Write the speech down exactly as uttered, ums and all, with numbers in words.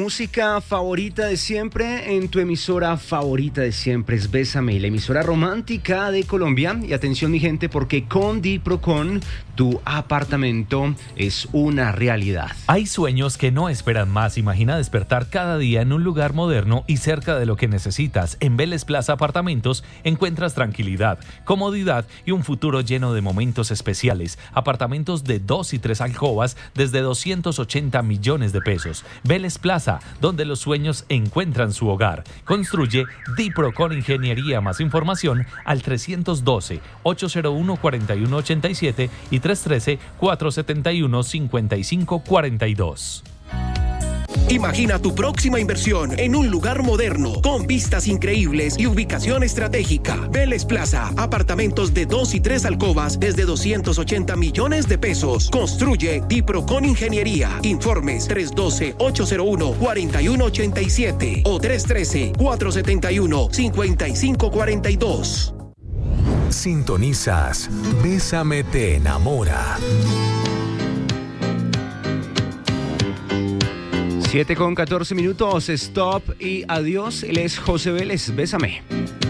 música favorita de siempre en tu emisora favorita de siempre es Bésame, la emisora romántica de Colombia. Y atención mi gente, porque con Diprocon tu apartamento es una realidad. Hay sueños que no esperan más. Imagina despertar cada día en un lugar moderno y cerca de lo que necesitas. En Vélez Plaza Apartamentos encuentras tranquilidad, comodidad y un futuro lleno de momentos especiales. Apartamentos de dos y tres alcobas desde doscientos ochenta millones de pesos. Vélez Plaza, donde los sueños encuentran su hogar. Construye Diprocon Ingeniería. Más información al trescientos doce, ochocientos uno, cuarenta y uno ochenta y siete y trescientos trece, cuatrocientos setenta y uno, cincuenta y cinco cuarenta y dos. Imagina tu próxima inversión en un lugar moderno, con vistas increíbles y ubicación estratégica. Vélez Plaza, apartamentos de dos y tres alcobas desde doscientos ochenta millones de pesos. Construye Diprocon Ingeniería. Informes tres doce, ochocientos uno, cuarenta y uno ochenta y siete o tres trece, cuatrocientos setenta y uno, cincuenta y cinco cuarenta y dos. Sintonizas Bésame te enamora. siete con catorce minutos, stop y adiós. Él es José Vélez, Bésame.